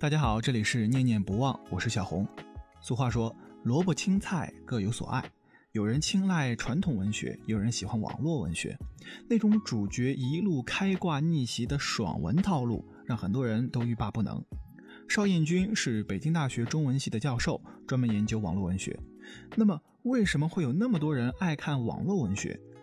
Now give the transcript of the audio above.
大家好，这里是念念不忘，我是小红。俗话说，萝卜青菜各有所爱，有人青睐传统文学，有人喜欢网络文学。那种主角一路开挂逆袭的爽文套路，让很多人都欲罢不能。邵彦军是北京大学中文系的教授，专门研究网络文学。那么为什么会有那么多人爱看网络文学？